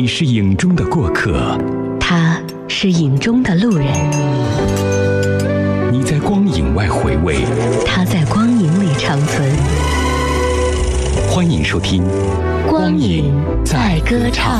你是影中的过客， 他是影中的路人。 你在光影外回味， 他在光影里长存。 欢迎收听《 光影在歌唱》。